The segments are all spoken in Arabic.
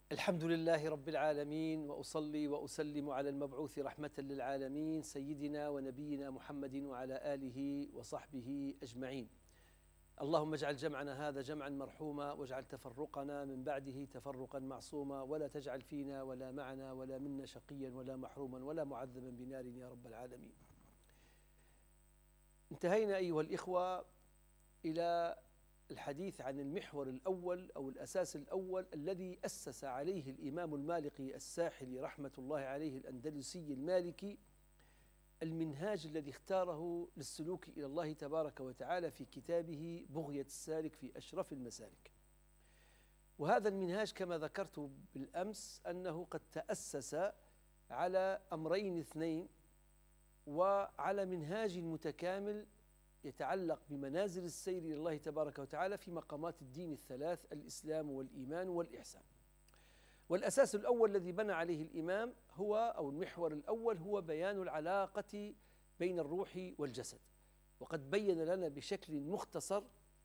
الحمد لله رب العالمين، وأصلي وأسلم على المبعوث رحمة للعالمين سيدنا ونبينا محمد وعلى آله وصحبه أجمعين. اللهم اجعل جمعنا هذا جمعا مرحوما، واجعل تفرقنا من بعده تفرقا معصوما، ولا تجعل فينا ولا معنا ولا منا شقيا ولا محروما ولا معذبا بنار يا رب العالمين. انتهينا أيها الإخوة إلى الحديث عن المحور الأول أو الأساس الأول الذي أسس عليه الإمام المالكي الساحلي رحمة الله عليه الأندلسي المالكي، المنهاج الذي اختاره للسلوك إلى الله تبارك وتعالى في كتابه بغية السالك في أشرف المسالك. وهذا المنهاج كما ذكرت بالأمس أنه قد تأسس على أمرين اثنين، وعلى منهاج متكامل يتعلق بمنازل السير إلى الله تبارك وتعالى في مقامات الدين الثلاث: الإسلام والإيمان والإحسان. والأساس الأول الذي بنى عليه الإمام أو المحور الأول هو بيان العلاقة بين الروح والجسد، وقد بين لنا بشكل مختصر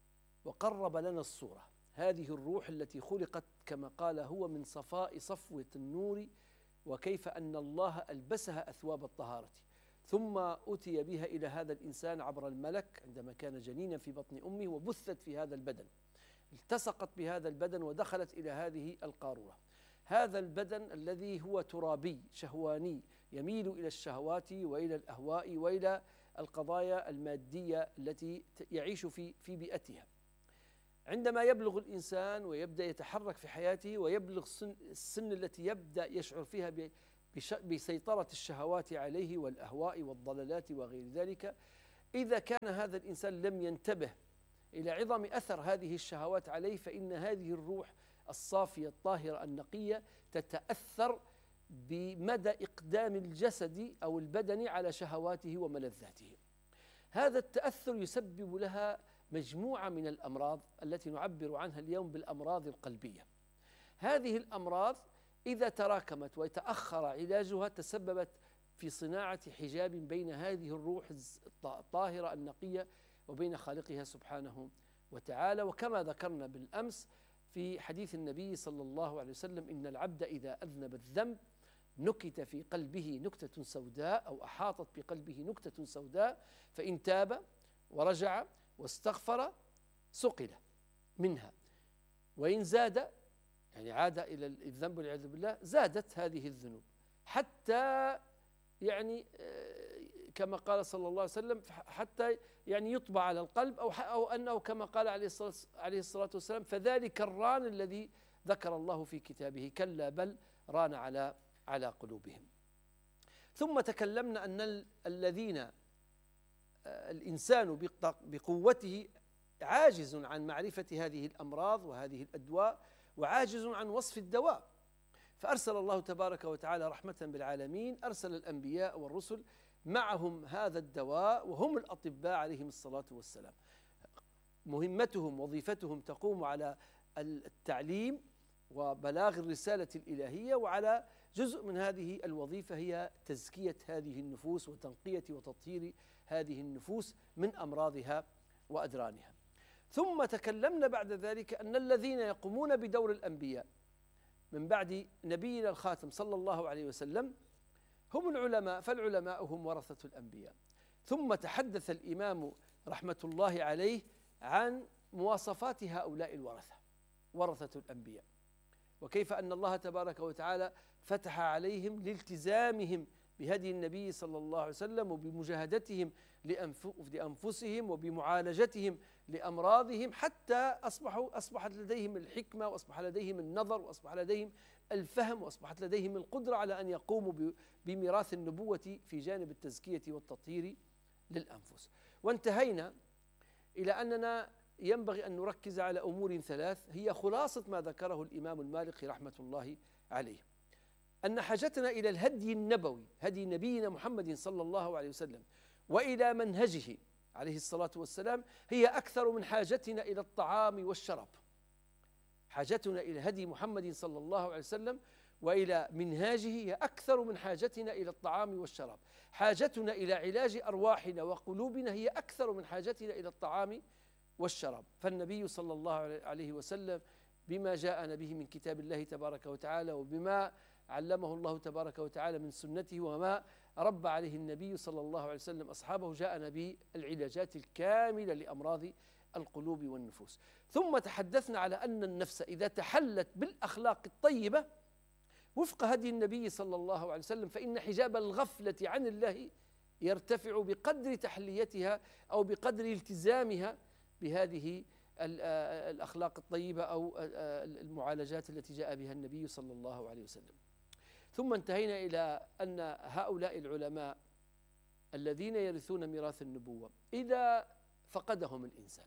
وقرب لنا الصورة. هذه الروح التي خلقت كما قال هو من صفاء صفوة النور، وكيف أن الله ألبسها أثواب الطهارة، ثم أتي بها إلى هذا الإنسان عبر الملك عندما كان جنينا في بطن أمه، وبثت في هذا البدن، التصقت بهذا البدن ودخلت إلى هذه القارورة. هذا البدن الذي هو ترابي شهواني يميل إلى الشهوات وإلى الأهواء وإلى القضايا المادية التي يعيش في بيئتها. عندما يبلغ الإنسان ويبدأ يتحرك في حياته ويبلغ السن التي يبدأ يشعر فيها بسيطرة الشهوات عليه والأهواء والضلالات وغير ذلك، إذا كان هذا الإنسان لم ينتبه إلى عظم أثر هذه الشهوات عليه، فإن هذه الروح الصافية الطاهرة النقية تتأثر بمدى إقدام الجسد أو البدن على شهواته وملذاته. هذا التأثر يسبب لها مجموعة من الأمراض التي نعبر عنها اليوم بالأمراض القلبية. هذه الأمراض إذا تراكمت وتأخر علاجها تسببت في صناعة حجاب بين هذه الروح الطاهرة النقية وبين خالقها سبحانه وتعالى. وكما ذكرنا بالأمس في حديث النبي صلى الله عليه وسلم: إن العبد إذا أذنب الذنب نكت في قلبه نكتة سوداء، أو أحاطت بقلبه نكتة سوداء، فإن تاب ورجع واستغفر سقل منها، وإن زاد يعني عاد إلى الذنب والعياذ بالله زادت هذه الذنوب، حتى يعني كما قال صلى الله عليه وسلم حتى يعني يطبع على القلب، أو أنه كما قال عليه الصلاة والسلام: فذلك الران الذي ذكر الله في كتابه، كلا بل ران على قلوبهم. ثم تكلمنا أن الذين الإنسان بقوته عاجز عن معرفة هذه الأمراض وهذه الأدواء، وعاجز عن وصف الدواء، فأرسل الله تبارك وتعالى رحمة بالعالمين، أرسل الأنبياء والرسل معهم هذا الدواء، وهم الأطباء عليهم الصلاة والسلام. مهمتهم وظيفتهم تقوم على التعليم وبلاغ الرسالة الإلهية، وعلى جزء من هذه الوظيفة هي تزكية هذه النفوس وتنقية وتطهير هذه النفوس من أمراضها وأدرانها. ثم تكلمنا بعد ذلك أن الذين يقومون بدور الأنبياء من بعد نبينا الخاتم صلى الله عليه وسلم هم العلماء، فالعلماء هم ورثة الأنبياء. ثم تحدث الإمام رحمة الله عليه عن مواصفات هؤلاء الورثة، ورثة الأنبياء، وكيف أن الله تبارك وتعالى فتح عليهم لالتزامهم بهدي النبي صلى الله عليه وسلم، وبمجاهدتهم لأنفسهم وبمعالجتهم لأمراضهم، حتى أصبحت لديهم الحكمة، وأصبح لديهم النظر، وأصبح لديهم الفهم، وأصبحت لديهم القدرة على أن يقوموا بميراث النبوة في جانب التزكية والتطهير للأنفس. وانتهينا إلى أننا ينبغي أن نركز على أمور ثلاث هي خلاصة ما ذكره الإمام المالكي رحمة الله عليه: أن حاجتنا إلى الهدي النبوي، هدي نبينا محمد صلى الله عليه وسلم، وإلى منهجه عليه الصلاة والسلام، هي أكثر من حاجتنا إلى الطعام والشراب. حاجتنا إلى هدي محمد صلى الله عليه وسلم وإلى منهاجه هي أكثر من حاجتنا إلى الطعام والشراب. حاجتنا إلى علاج أرواحنا وقلوبنا هي أكثر من حاجتنا إلى الطعام والشراب. فالنبي صلى الله عليه وسلم بما جاءنا به من كتاب الله تبارك وتعالى، وبما علمه الله تبارك وتعالى من سنته، وما ربى عليه النبي صلى الله عليه وسلم أصحابه، جاءنا به العلاجات الكاملة لأمراض القلوب والنفوس. ثم تحدثنا على أن النفس إذا تحلت بالأخلاق الطيبة وفق هدي النبي صلى الله عليه وسلم فإن حجاب الغفلة عن الله يرتفع بقدر تحليتها أو بقدر التزامها بهذه الأخلاق الطيبة أو المعالجات التي جاء بها النبي صلى الله عليه وسلم. ثم انتهينا إلى أن هؤلاء العلماء الذين يرثون ميراث النبوة إذا فقدهم الإنسان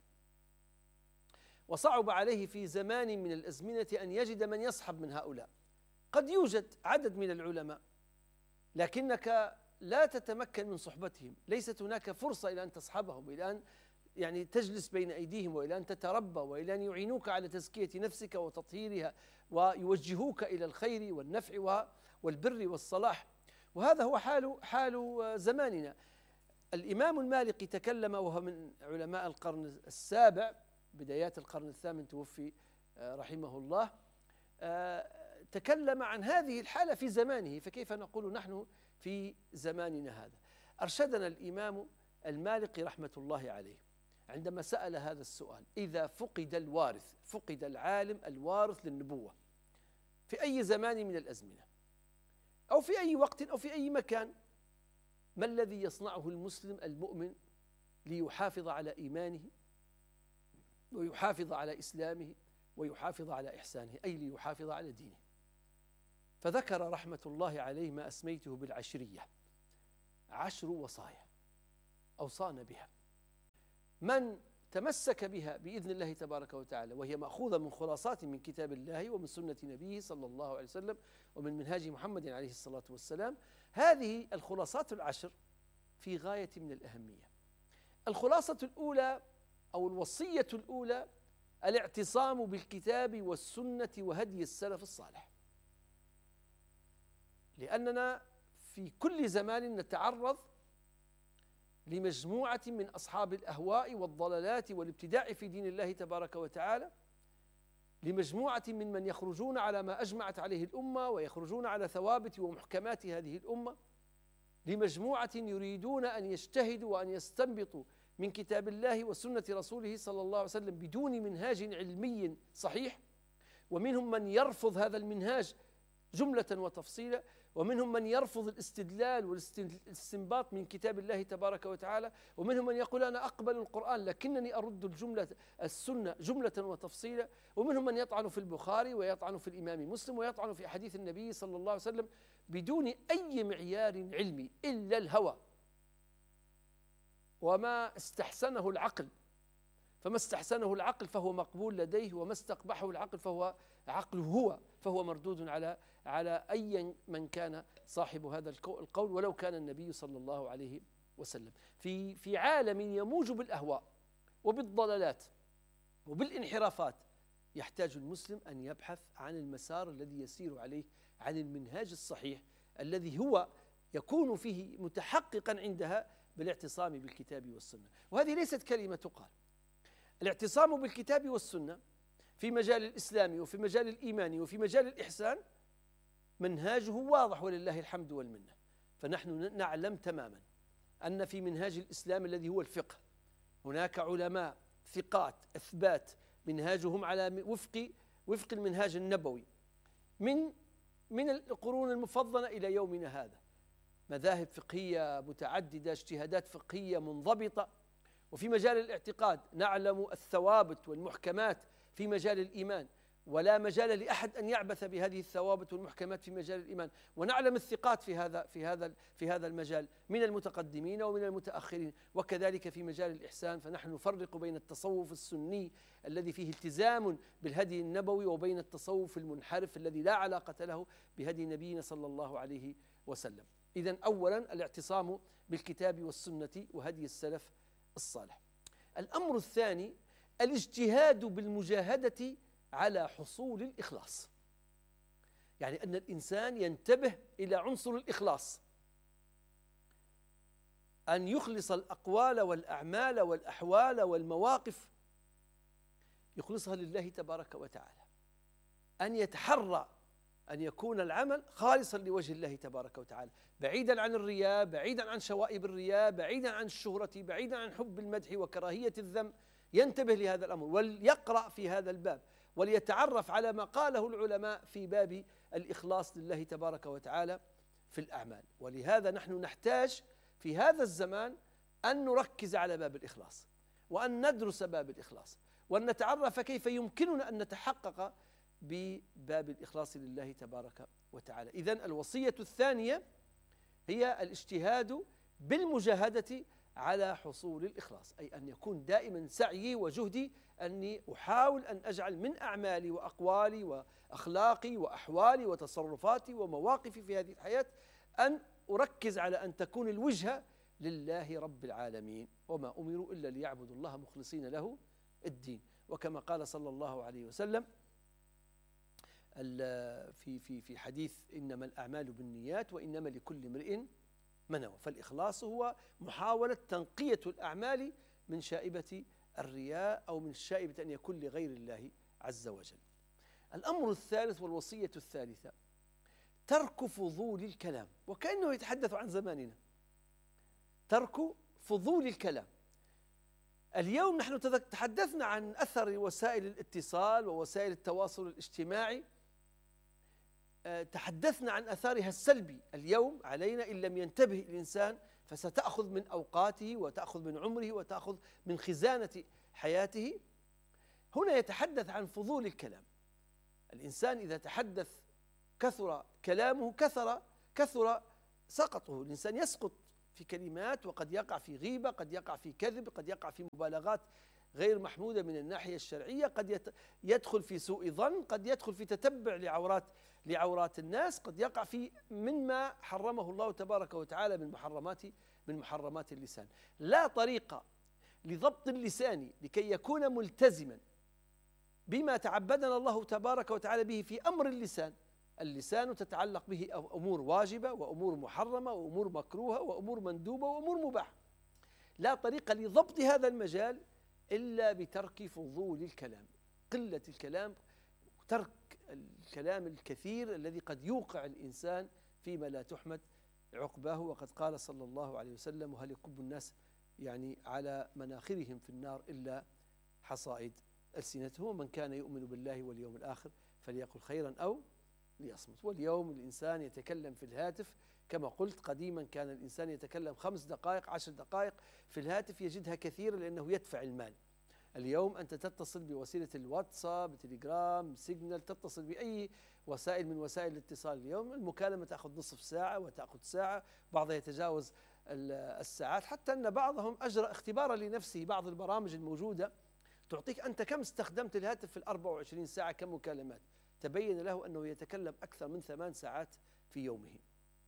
وصعب عليه في زمان من الأزمنة أن يجد من يصحب من هؤلاء، قد يوجد عدد من العلماء لكنك لا تتمكن من صحبتهم، ليست هناك فرصة إلى أن تصحبهم، إلى أن يعني تجلس بين أيديهم، وإلى أن تتربى، وإلى أن يعينوك على تزكية نفسك وتطهيرها ويوجهوك إلى الخير والنفع والبر والصلاح. وهذا هو حال زماننا. الإمام المالكي تكلم وهو من علماء القرن السابع، بدايات القرن الثامن توفي رحمه الله، تكلم عن هذه الحالة في زمانه، فكيف نقول نحن في زماننا هذا؟ أرشدنا الإمام المالكي رحمة الله عليه عندما سأل هذا السؤال: إذا فقد الوارث، فقد العالم الوارث للنبوة في أي زمان من الأزمنة أو في أي وقت أو في أي مكان، ما الذي يصنعه المسلم المؤمن ليحافظ على إيمانه ويحافظ على إسلامه ويحافظ على إحسانه، أي ليحافظ على دينه؟ فذكر رحمة الله عليه ما أسميته بالعشرية، 10 وصايا أوصانا بها، من تمسك بها بإذن الله تبارك وتعالى، وهي مأخوذة من خلاصات من كتاب الله ومن سنة نبيه صلى الله عليه وسلم ومن منهاج محمد عليه الصلاة والسلام، هذه الخلاصات 10 في غاية من الأهمية. الخلاصة الأولى أو الوصية الأولى: الاعتصام بالكتاب والسنة وهدي السلف الصالح، لأننا في كل زمان نتعرض لمجموعة من أصحاب الأهواء والضلالات والابتداع في دين الله تبارك وتعالى، لمجموعة من يخرجون على ما أجمعت عليه الأمة ويخرجون على ثوابت ومحكمات هذه الأمة، لمجموعة يريدون أن يجتهدوا وأن يستنبطوا من كتاب الله وسنة رسوله صلى الله عليه وسلم بدون منهاج علمي صحيح، ومنهم من يرفض هذا المنهاج جملة وتفصيلا، ومنهم من يرفض الاستدلال والاستنباط من كتاب الله تبارك وتعالى، ومنهم من يقول أنا أقبل القرآن لكنني أرد السنة جملة وتفصيلا، ومنهم من يطعن في البخاري ويطعن في الإمام مسلم ويطعن في أحاديث النبي صلى الله عليه وسلم بدون أي معيار علمي إلا الهوى وما استحسنه العقل، فما استحسنه العقل فهو مقبول لديه، وما استقبحه العقل فهو عقله فهو مردود على أي من كان صاحب هذا القول ولو كان النبي صلى الله عليه وسلم. في عالم يموج بالأهواء وبالضلالات وبالانحرافات يحتاج المسلم أن يبحث عن المسار الذي يسير عليه، عن المنهاج الصحيح الذي هو يكون فيه متحققا عندها بالاعتصام بالكتاب والسنة. وهذه ليست كلمة تقال، الاعتصام بالكتاب والسنة في مجال الإسلام وفي مجال الإيمان وفي مجال الإحسان منهاجه واضح ولله الحمد والمنة. فنحن نعلم تماما أن في منهاج الإسلام الذي هو الفقه هناك علماء ثقات أثبات منهاجهم على وفق المنهاج النبوي من القرون المفضلة إلى يومنا هذا، مذاهب فقهية متعددة، اجتهادات فقهية منضبطة. وفي مجال الاعتقاد نعلم الثوابت والمحكمات في مجال الإيمان، ولا مجال لأحد أن يعبث بهذه الثوابت والمحكمات في مجال الإيمان، ونعلم الثقات في هذا المجال من المتقدمين ومن المتأخرين. وكذلك في مجال الإحسان فنحن نفرق بين التصوف السني الذي فيه التزام بالهدي النبوي وبين التصوف المنحرف الذي لا علاقة له بهدي نبينا صلى الله عليه وسلم. إذن أولا الاعتصام بالكتاب والسنة وهدي السلف الصالح. الأمر الثاني الاجتهاد بالمجاهدة على حصول الإخلاص، يعني أن الإنسان ينتبه إلى عنصر الإخلاص، أن يخلص الأقوال والأعمال والأحوال والمواقف يخلصها لله تبارك وتعالى، أن يتحرى أن يكون العمل خالصا لوجه الله تبارك وتعالى، بعيدا عن الرياء، بعيدا عن شوائب الرياء، بعيدا عن الشهرة، بعيدا عن حب المدح وكراهية الذم. ينتبه لهذا الأمر وليقرأ في هذا الباب وليتعرف على ما قاله العلماء في باب الإخلاص لله تبارك وتعالى في الأعمال. ولهذا نحن نحتاج في هذا الزمان أن نركز على باب الإخلاص، وأن ندرس باب الإخلاص، وأن نتعرف كيف يمكننا أن نتحقق بباب الإخلاص لله تبارك وتعالى. إذن الوصية الثانية هي الاجتهاد بالمجاهدة على حصول الإخلاص، أي أن يكون دائما سعيي وجهدي أني أحاول أن أجعل من أعمالي وأقوالي وأخلاقي وأحوالي وتصرفاتي ومواقفي في هذه الحياة أن أركز على أن تكون الوجهة لله رب العالمين، وما أمروا إلا ليعبدوا الله مخلصين له الدين. وكما قال صلى الله عليه وسلم في حديث إنما الأعمال بالنيات وإنما لكل امرئ ما نوى. فالإخلاص هو محاولة تنقية الأعمال من شائبة الرياء أو من شائبة أن يكون لغير الله عز وجل. الأمر الثالث والوصية الثالثة ترك فضول الكلام، وكأنه يتحدث عن زماننا. ترك فضول الكلام. اليوم نحن تحدثنا عن أثر وسائل الاتصال ووسائل التواصل الاجتماعي، تحدثنا عن أثارها السلبي اليوم علينا. إن لم ينتبه الإنسان فستأخذ من أوقاته وتأخذ من عمره وتأخذ من خزانة حياته. هنا يتحدث عن فضول الكلام. الإنسان إذا تحدث كثر كلامه كثر سقطه. الإنسان يسقط في كلمات، وقد يقع في غيبة، قد يقع في كذب، قد يقع في مبالغات غير محمودة من الناحية الشرعية، قد يدخل في سوء ظن، قد يدخل في تتبع لعورات الناس، قد يقع في مما حرمه الله تبارك وتعالى من محرمات اللسان. لا طريقة لضبط اللسان لكي يكون ملتزما بما تعبدنا الله تبارك وتعالى به في أمر اللسان. اللسان تتعلق به أمور واجبة وأمور محرمة وأمور مكروهة وأمور مندوبة وأمور مباحة. لا طريقة لضبط هذا المجال إلا بترك فضول الكلام، قلة الكلام، ترك الكلام الكثير الذي قد يوقع الإنسان فيما لا تحمد عقباه. وقد قال صلى الله عليه وسلم: وهل يكب الناس يعني على مناخرهم في النار إلا حصائد ألسنتهم، ومن كان يؤمن بالله واليوم الآخر فليقل خيرا أو ليصمت. واليوم الإنسان يتكلم في الهاتف، كما قلت قديما كان الإنسان يتكلم 5 دقائق 10 دقائق في الهاتف يجدها كثيرا لأنه يدفع المال. اليوم أنت تتصل بوسيلة الواتساب، تليجرام، سيجنال، تتصل بأي وسائل من وسائل الاتصال. اليوم المكالمة تأخذ نصف ساعة وتأخذ ساعة، بعضها يتجاوز الساعات، حتى أن بعضهم أجرى اختبارا لنفسه. بعض البرامج الموجودة تعطيك أنت كم استخدمت الهاتف في 24 ساعة، كم مكالمات. تبين له أنه يتكلم أكثر من 8 ساعات في يومه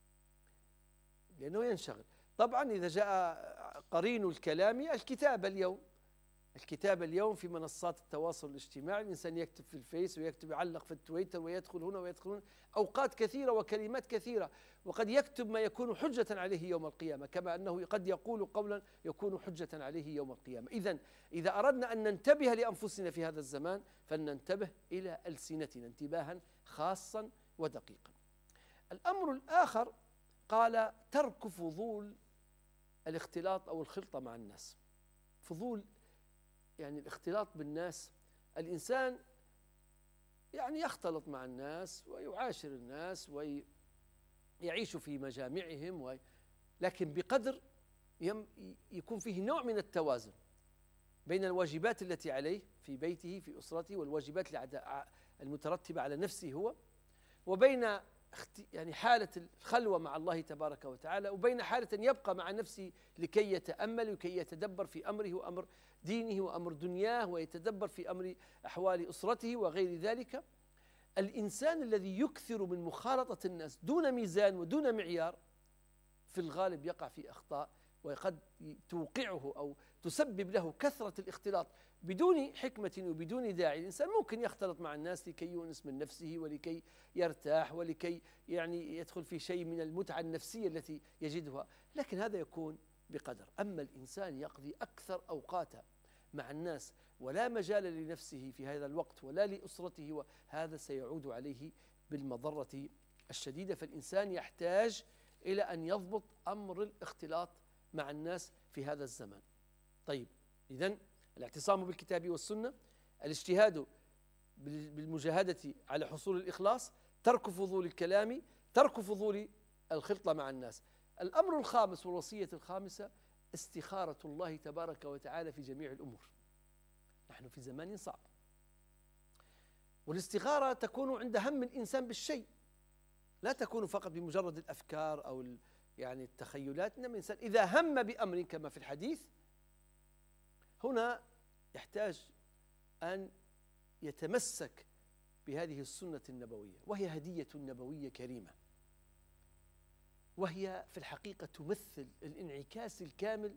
لأنه ينشغل. طبعا إذا جاء قرين الكلام الكتابة اليوم في منصات التواصل الاجتماعي، الإنسان يكتب في الفيس ويكتب، يعلق في التويتر، ويدخل هنا ويدخل هنا، أوقات كثيرة وكلمات كثيرة، وقد يكتب ما يكون حجة عليه يوم القيامة، كما أنه قد يقول قولا يكون حجة عليه يوم القيامة. إذا أردنا أن ننتبه لأنفسنا في هذا الزمان فلننتبه إلى ألسنتنا انتباها خاصا ودقيقا. الأمر الآخر قال ترك فضول الاختلاط أو الخلطة مع الناس. فضول يعني الاختلاط بالناس. الإنسان يعني يختلط مع الناس ويعاشر الناس ويعيش في مجامعهم، لكن بقدر يكون فيه نوع من التوازن بين الواجبات التي عليه في بيته في أسرته والواجبات المترتبة على نفسه هو، وبين يعني حالة الخلوة مع الله تبارك وتعالى، وبين حالة أن يبقى مع نفسه لكي يتأمل وكي يتدبر في أمره وأمر دينه وأمر دنياه، ويتدبر في أمر أحوال أسرته وغير ذلك. الإنسان الذي يكثر من مخالطة الناس دون ميزان ودون معيار في الغالب يقع في أخطاء، وقد توقعه أو تسبب له كثرة الاختلاط بدون حكمة وبدون داعي. الإنسان ممكن يختلط مع الناس لكي يؤنس من نفسه ولكي يرتاح ولكي يعني يدخل في شيء من المتعة النفسية التي يجدها، لكن هذا يكون بقدر. أما الإنسان يقضي أكثر أوقاته مع الناس ولا مجال لنفسه في هذا الوقت ولا لأسرته، وهذا سيعود عليه بالمضرة الشديدة. فالإنسان يحتاج إلى أن يضبط أمر الاختلاط مع الناس في هذا الزمان. طيب، إذن الاعتصام بالكتاب والسنة، الاجتهاد بالمجاهدة على حصول الإخلاص، ترك فضول الكلام، ترك فضول الخلطة مع الناس. الأمر الخامس والوصية الخامسة استخارة الله تبارك وتعالى في جميع الأمور. نحن في زمان صعب، والاستخارة تكون عند هم الإنسان بالشيء، لا تكون فقط بمجرد الأفكار أو يعني التخيلات، إنما الإنسان إذا هم بأمر كما في الحديث هنا يحتاج أن يتمسك بهذه السنة النبوية، وهي هدية نبوية كريمة، وهي في الحقيقة تمثل الانعكاس الكامل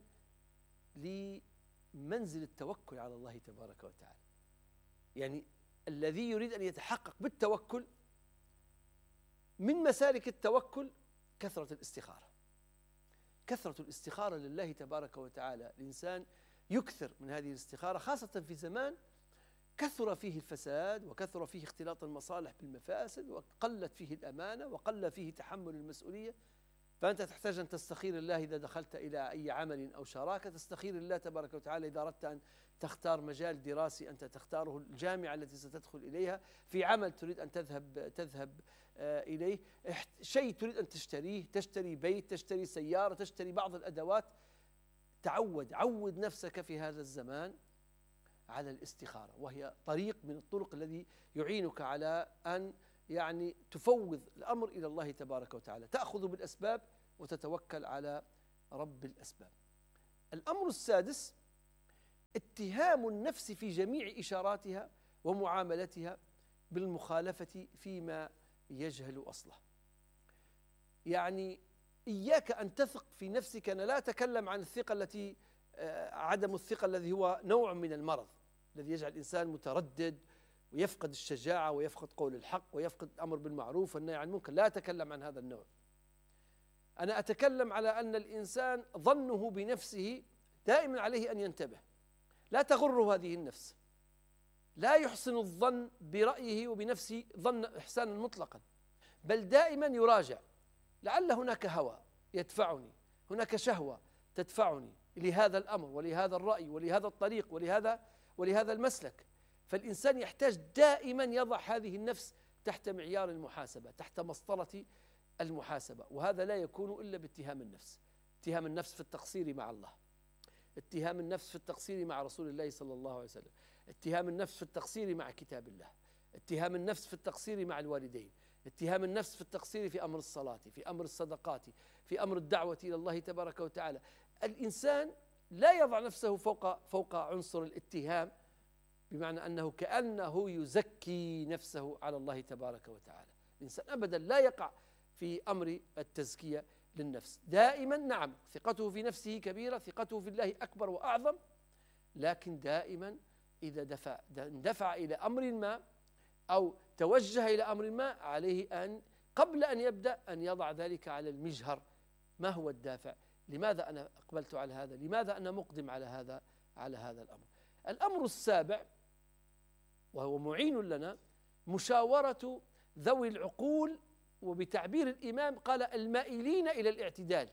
لمنزل التوكل على الله تبارك وتعالى. يعني الذي يريد أن يتحقق بالتوكل، من مسالك التوكل كثرة الاستخارة، كثرة الاستخارة لله تبارك وتعالى. الإنسان يكثر من هذه الاستخارة، خاصة في زمان كثر فيه الفساد وكثر فيه اختلاط المصالح بالمفاسد، وقلت فيه الأمانة وقل فيه تحمل المسؤولية. فأنت تحتاج أن تستخير الله إذا دخلت إلى أي عمل أو شراكة، تستخير الله تبارك وتعالى إذا أردت أن تختار مجال دراسي أنت تختاره، الجامعة التي ستدخل إليها، في عمل تريد أن تذهب إليه، شيء تريد أن تشتريه، تشتري بيت، تشتري سيارة، تشتري بعض الأدوات. عود نفسك في هذا الزمان على الاستخارة، وهي طريق من الطرق الذي يعينك على أن يعني تفوض الأمر إلى الله تبارك وتعالى، تأخذ بالأسباب وتتوكل على رب الأسباب. الأمر السادس اتهام النفس في جميع إشاراتها ومعاملتها بالمخالفة فيما يجهل أصله. يعني إياك أن تثق في نفسك. أنا لا أتكلم عن الثقة التي عدم الثقة الذي هو نوع من المرض الذي يجعل الإنسان متردد ويفقد الشجاعة ويفقد قول الحق ويفقد الأمر بالمعروف والنهي عن المنكر. لا أتكلم عن هذا النوع. أنا أتكلم على أن الإنسان ظنه بنفسه دائما عليه أن ينتبه، لا تغره هذه النفس، لا يحسن الظن برأيه وبنفسه ظن إحسانا مطلقا، بل دائما يراجع، لعل هناك هوى يدفعني، هناك شهوة تدفعني لهذا الأمر ولهذا الرأي ولهذا الطريق ولهذا المسلك. فالإنسان يحتاج دائما يضع هذه النفس تحت معيار المحاسبة، تحت مسطرة المحاسبة، وهذا لا يكون إلا باتهام النفس. اتهام النفس في التقصير مع الله، اتهام النفس في التقصير مع رسول الله صلى الله عليه وسلم، اتهام النفس في التقصير مع كتاب الله، اتهام النفس في التقصير مع الوالدين، اتهام النفس في التقصير في أمر الصلاة، في أمر الصدقات، في أمر الدعوة إلى الله تبارك وتعالى. الإنسان لا يضع نفسه فوق عنصر الاتهام، بمعنى أنه كأنه يزكي نفسه على الله تبارك وتعالى. الإنسان أبدا لا يقع في أمر التزكية للنفس. دائما نعم ثقته في نفسه كبيرة، ثقته في الله أكبر وأعظم، لكن دائما إذا دفع إلى أمر ما أو توجه إلى أمر ما، عليه أن قبل أن يبدأ أن يضع ذلك على المجهر. ما هو الدافع؟ لماذا أنا أقبلت على هذا؟ لماذا أنا مقدم على هذا الأمر؟ الأمر السابع وهو معين لنا، مشاورة ذوي العقول، وبتعبير الإمام قال المائلين إلى الاعتدال.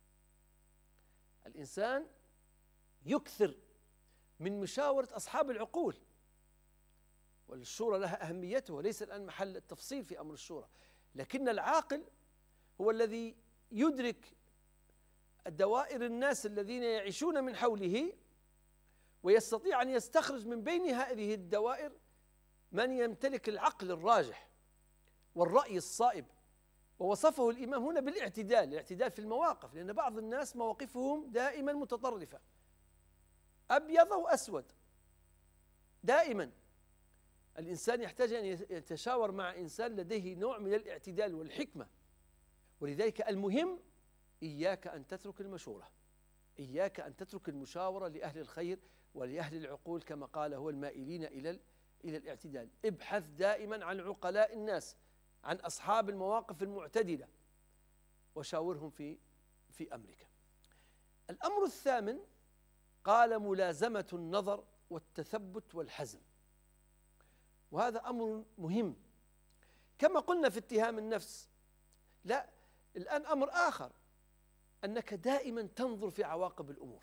الإنسان يكثر من مشاورة أصحاب العقول، والشورى لها أهميته وليس الآن محل التفصيل في أمر الشورى، لكن العاقل هو الذي يدرك دوائر الناس الذين يعيشون من حوله، ويستطيع أن يستخرج من بين هذه الدوائر من يمتلك العقل الراجح والرأي الصائب. ووصفه الإمام هنا بالاعتدال، الاعتدال في المواقف، لأن بعض الناس مواقفهم دائما متطرفة، أبيض وأسود دائما. الإنسان يحتاج أن يتشاور مع إنسان لديه نوع من الاعتدال والحكمة. ولذلك المهم إياك أن تترك المشورة، إياك أن تترك المشاورة لأهل الخير ولأهل العقول، كما قال هو المائلين إلى الاعتدال. ابحث دائما عن عقلاء الناس، عن أصحاب المواقف المعتدلة، وشاورهم في أمرك. الأمر الثامن قال ملازمة النظر والتثبت والحزم، وهذا أمر مهم. كما قلنا في اتهام النفس، لا، الآن أمر آخر، أنك دائما تنظر في عواقب الأمور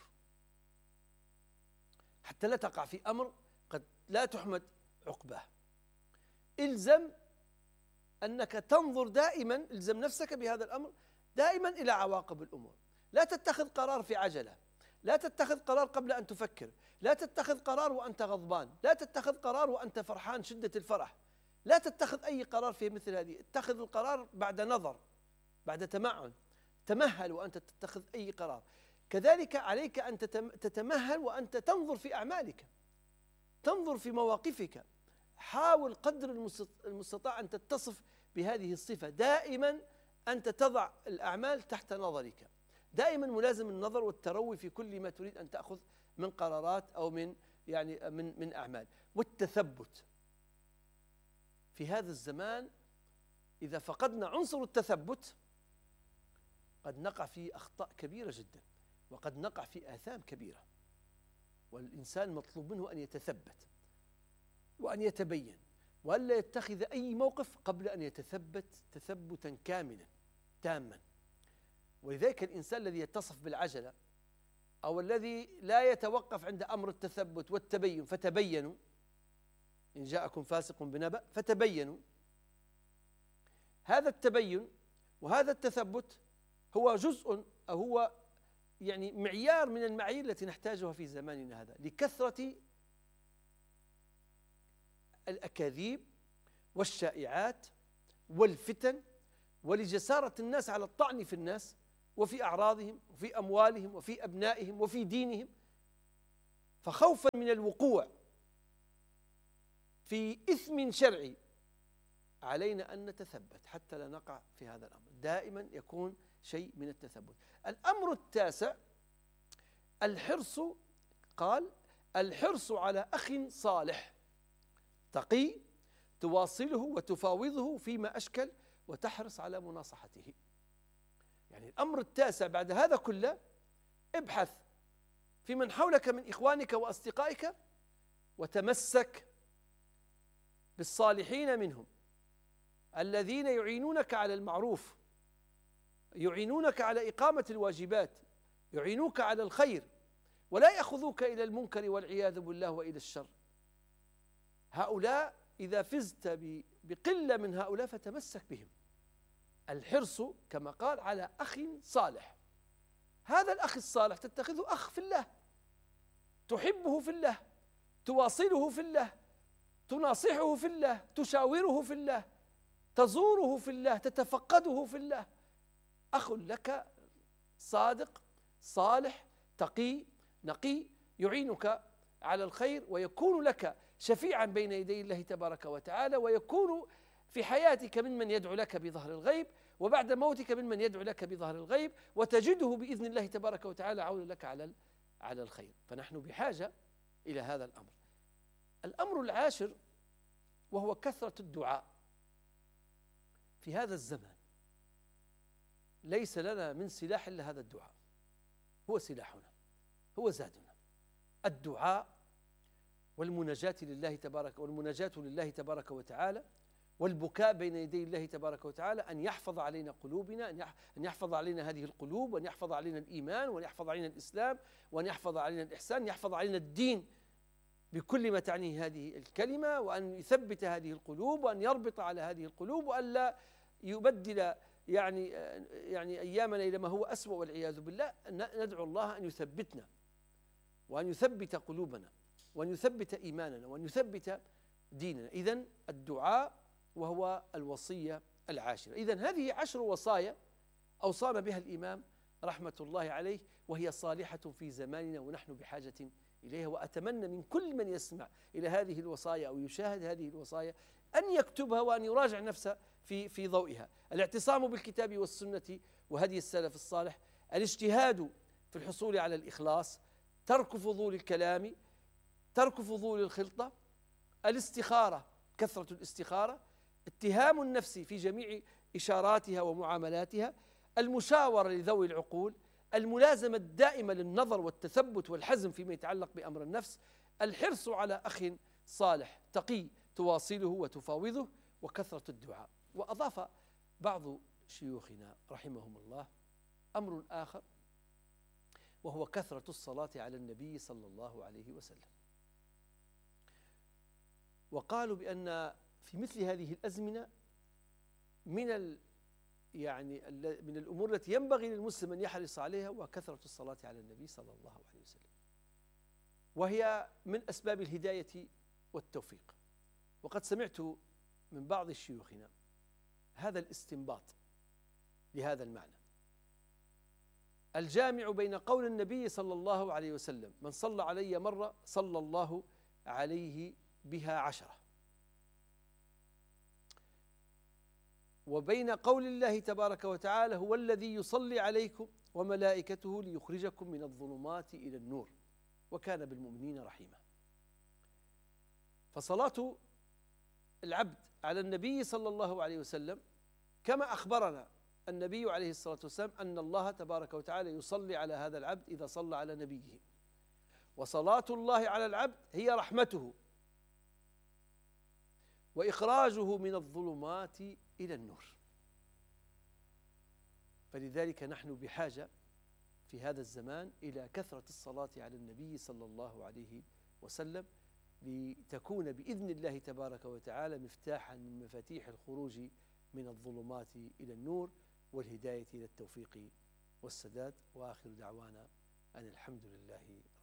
حتى لا تقع في أمر قد لا تحمد عقباه. إلزم أنك تنظر دائما، إلزم نفسك بهذا الأمر دائما إلى عواقب الأمور. لا تتخذ قرار في عجلة، لا تتخذ قرار قبل أن تفكر، لا تتخذ قرار وأنت غضبان، لا تتخذ قرار وأنت فرحان شدة الفرح، لا تتخذ أي قرار في مثل هذه. اتخذ القرار بعد نظر، بعد تمعن، تمهل وأنت تتخذ أي قرار. كذلك عليك أن تتمهل وأنت تنظر في أعمالك، تنظر في مواقفك. حاول قدر المستطاع أن تتصف بهذه الصفة، دائما أنت تضع الأعمال تحت نظرك، دائما ملازم النظر والتروي في كل ما تريد أن تأخذ من قرارات أو من أعمال. والتثبت في هذا الزمان، إذا فقدنا عنصر التثبت قد نقع في أخطاء كبيرة جدا، وقد نقع في آثام كبيرة. والإنسان مطلوب منه أن يتثبت وأن يتبين، وألا يتخذ أي موقف قبل أن يتثبت تثبتا كاملا تاما. ولذلك الإنسان الذي يتصف بالعجلة أو الذي لا يتوقف عند أمر التثبت والتبين، فتبينوا إن جاءكم فاسق بنبأ فتبينوا، هذا التبين وهذا التثبت هو جزء أو هو يعني معيار من المعايير التي نحتاجها في زماننا هذا، لكثرة الأكاذيب والشائعات والفتن، ولجسارة الناس على الطعن في الناس وفي أعراضهم وفي أموالهم وفي أبنائهم وفي دينهم. فخوفا من الوقوع في إثم شرعي علينا أن نتثبت حتى لا نقع في هذا الأمر. دائما يكون شيء من التثبت. الأمر التاسع الحرص، قال الحرص على أخ صالح تقي تواصله وتفاوضه فيما أشكل وتحرص على مناصحته. يعني الأمر التاسع بعد هذا كله، ابحث في من حولك من إخوانك وأصدقائك وتمسك بالصالحين منهم الذين يعينونك على المعروف، يعينونك على إقامة الواجبات، يعينوك على الخير، ولا يأخذوك إلى المنكر والعياذ بالله وإلى الشر. هؤلاء إذا فزت بقلة من هؤلاء فتمسك بهم. الحرص كما قال على أخ صالح، هذا الأخ الصالح تتخذه أخ في الله، تحبه في الله، تواصله في الله، تناصحه في الله، تشاوره في الله، تزوره في الله، تتفقده في الله. أخ لك صادق صالح تقي نقي يعينك على الخير، ويكون لك شفيعا بين يدي الله تبارك وتعالى، ويكون في حياتك ممن يدعو لك بظهر الغيب، وبعد موتك ممن يدعو لك بظهر الغيب، وتجده بإذن الله تبارك وتعالى عون لك على الخير. فنحن بحاجة إلى هذا الأمر. الأمر العاشر وهو كثرة الدعاء. في هذا الزمان ليس لنا من سلاح إلا هذا الدعاء، هو سلاحنا، هو زادنا. الدعاء والمناجاة لله تبارك وتعالى، والبكاء بين يدي الله تبارك وتعالى، أن يحفظ علينا قلوبنا، أن يحفظ علينا هذه القلوب، وأن يحفظ علينا الإيمان، وأن يحفظ علينا الإسلام، وأن يحفظ علينا الإحسان، أن يحفظ علينا الدين بكل ما تعنيه هذه الكلمة، وأن يثبت هذه القلوب، وأن يربط على هذه القلوب، وأن لا يبدل يعني أيامنا إلى ما هو أسوأ والعياذ بالله. ندعو الله أن يثبتنا، وأن يثبت قلوبنا، وأن يثبت إيماننا، وأن يثبت ديننا. إذن الدعاء وهو الوصية العاشرة. إذن هذه 10 وصايا أوصانا بها الإمام رحمة الله عليه، وهي صالحة في زماننا ونحن بحاجة إليها. وأتمنى من كل من يسمع إلى هذه الوصايا أو يشاهد هذه الوصايا أن يكتبها وأن يراجع نفسه في ضوئها. الاعتصام بالكتاب والسنة وهدي السلف الصالح، الاجتهاد في الحصول على الإخلاص، ترك فضول الكلام، ترك فضول الخلطة، الاستخارة، كثرة الاستخارة، اتهام النفس في جميع إشاراتها ومعاملاتها، المشاورة لذوي العقول، الملازمة الدائمة للنظر والتثبت والحزم فيما يتعلق بأمر النفس، الحرص على أخ صالح تقي تواصله وتفاوضه، وكثرة الدعاء. وأضاف بعض شيوخنا رحمهم الله أمر آخر، وهو كثرة الصلاة على النبي صلى الله عليه وسلم. وقالوا بأن في مثل هذه الأزمنة من من الأمور التي ينبغي للمسلم أن يحرص عليها وكثرة الصلاة على النبي صلى الله عليه وسلم، وهي من أسباب الهداية والتوفيق. وقد سمعت من بعض شيوخنا هذا الاستنباط لهذا المعنى الجامع بين قول النبي صلى الله عليه وسلم: من صلى علي مرة صلى الله عليه بها 10، وبين قول الله تبارك وتعالى: هو الذي يصلي عليكم وملائكته ليخرجكم من الظلمات إلى النور وكان بالمؤمنين رحيما. فصلاة العبد على النبي صلى الله عليه وسلم كما أخبرنا النبي عليه الصلاة والسلام أن الله تبارك وتعالى يصلي على هذا العبد إذا صلى على نبيه، وصلاة الله على العبد هي رحمته وإخراجه من الظلمات إلى النور. فلذلك نحن بحاجة في هذا الزمان إلى كثرة الصلاة على النبي صلى الله عليه وسلم، لتكون بإذن الله تبارك وتعالى مفتاحا من مفاتيح الخروج من الظلمات إلى النور والهداية إلى التوفيق والسداد. وآخر دعوانا أن الحمد لله